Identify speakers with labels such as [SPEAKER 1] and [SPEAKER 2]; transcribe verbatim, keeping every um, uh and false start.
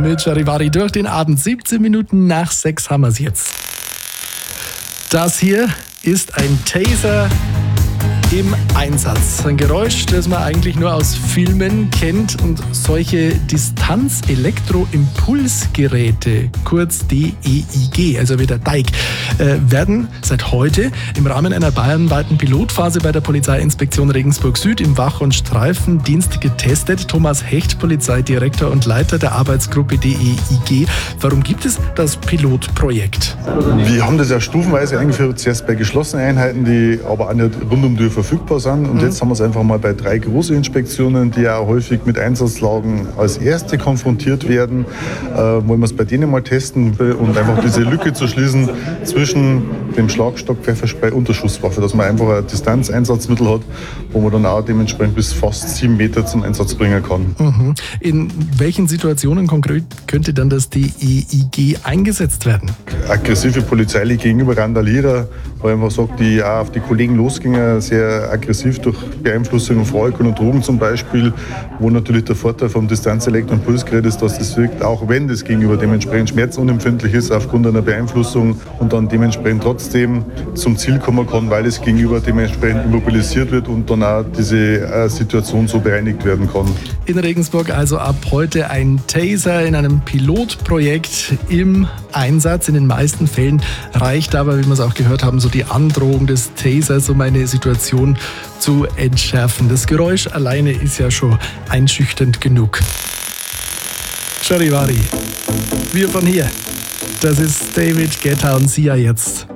[SPEAKER 1] mit Charivari durch den Abend. siebzehn Minuten nach sechs haben wir es jetzt. Das hier ist ein Taser im Einsatz. Ein Geräusch, das man eigentlich nur aus Filmen kennt, und solche Distanz-Elektro-Impulsgeräte, kurz D E I G, also wie der D E I G, äh, werden seit heute im Rahmen einer bayernweiten Pilotphase bei der Polizeiinspektion Regensburg Süd im Wach- und Streifendienst getestet. Thomas Hecht, Polizeidirektor und Leiter der Arbeitsgruppe D E I G. Warum gibt es das Pilotprojekt?
[SPEAKER 2] Wir haben das ja stufenweise eingeführt, zuerst bei geschlossenen Einheiten, die aber auch nicht rund um die Uhr verfügbar sind. Und jetzt haben wir es einfach mal bei drei großen Inspektionen, die ja auch häufig mit Einsatzlagen als erste konfrontiert werden. Äh, wollen wir es bei denen mal testen und einfach diese Lücke zu schließen zwischen dem Schlagstock, Pfefferspray und der Schusswaffe, dass man einfach ein Distanzeinsatzmittel hat, wo man dann auch dementsprechend bis fast sieben Meter zum Einsatz bringen kann.
[SPEAKER 1] Mhm. In welchen Situationen konkret könnte dann das D E I G eingesetzt werden?
[SPEAKER 2] Aggressive polizeiliche gegenüber Randalierer, weil man sagt, die auch auf die Kollegen losgingen, sehr aggressiv durch Beeinflussung von Alkohol und Drogen zum Beispiel, wo natürlich der Vorteil vom Distanzelektro-Impulsgerät ist, dass das wirkt, auch wenn das Gegenüber dementsprechend schmerzunempfindlich ist aufgrund einer Beeinflussung und dann dementsprechend trotzdem zum Ziel kommen kann, weil das Gegenüber dementsprechend immobilisiert wird und dann auch diese äh, Situation so bereinigt werden kann.
[SPEAKER 1] In Regensburg also ab heute ein Taser in einem Pilotprojekt im Einsatz. In den meisten Fällen reicht aber, wie wir es auch gehört haben, so die Androhung des Tasers, um eine Situation zu entschärfen. Das Geräusch alleine ist ja schon einschüchternd genug. Charivari, wir von hier. Das ist David Guetta und Sia jetzt.